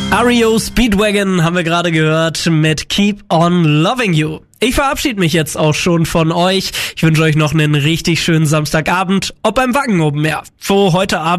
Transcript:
REO Speedwagon haben wir gerade gehört mit Keep on Loving You. Ich verabschiede mich jetzt auch schon von euch. Ich wünsche euch noch einen richtig schönen Samstagabend, ob beim Wacken oben, ja, wo heute Abend